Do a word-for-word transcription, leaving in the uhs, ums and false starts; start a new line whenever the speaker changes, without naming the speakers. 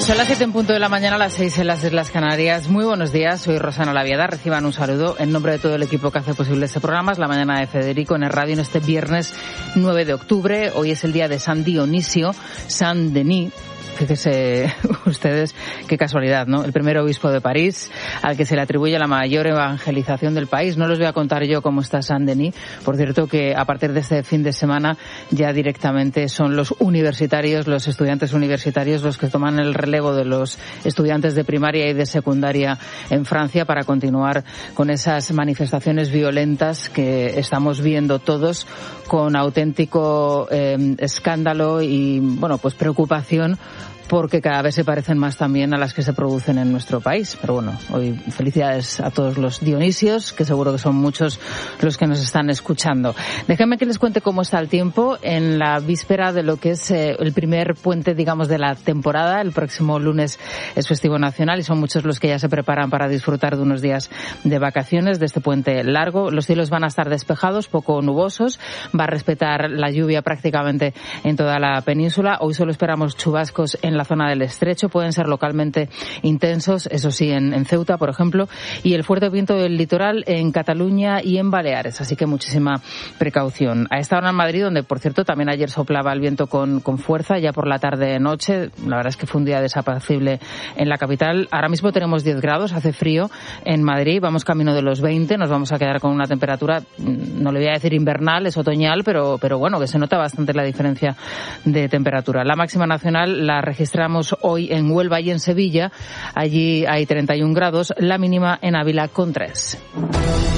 Son las siete en punto de la mañana, las seis en las Islas Canarias. Muy buenos días, soy Rosana Laviada. Reciban un saludo en nombre de todo el equipo que hace posible este programa. Es la mañana de Federico en el radio en este viernes nueve de octubre. Hoy es el día de San Dionisio, San Denis. Fíjense ustedes qué casualidad, ¿no? El primer obispo de París, al que se le atribuye la mayor evangelización del país. No les voy a contar yo cómo está Saint-Denis. Por cierto, que a partir de este fin de semana ya directamente son los universitarios, los estudiantes universitarios, los que toman el relevo de los estudiantes de primaria y de secundaria en Francia para continuar con esas manifestaciones violentas que estamos viendo todos con auténtico eh, escándalo y, bueno, pues preocupación, porque cada vez se parecen más también a las que se producen en nuestro país. Pero bueno, hoy felicidades a todos los Dionisios, que seguro que son muchos los que nos están escuchando. Déjenme que les cuente cómo está el tiempo en la víspera de lo que es eh, el primer puente, digamos, de la temporada. El próximo lunes es festivo nacional y son muchos los que ya se preparan para disfrutar de unos días de vacaciones, de este puente largo. Los cielos van a estar despejados, poco nubosos. Va a respetar la lluvia prácticamente en toda la península. Hoy solo esperamos chubascos en la zona del Estrecho, pueden ser localmente intensos, eso sí, en, en Ceuta, por ejemplo, y el fuerte viento del litoral en Cataluña y en Baleares, así que muchísima precaución. A esta hora en Madrid, donde, por cierto, también ayer soplaba el viento con, con fuerza, ya por la tarde-noche, la verdad es que fue un día desapacible en la capital. Ahora mismo tenemos diez grados, hace frío en Madrid, vamos camino de los veinte, nos vamos a quedar con una temperatura, no le voy a decir invernal, es otoñal, pero, pero bueno, que se nota bastante la diferencia de temperatura. La máxima nacional la registramos hoy en Huelva y en Sevilla. Allí hay treinta y un grados, la mínima en Ávila con tres.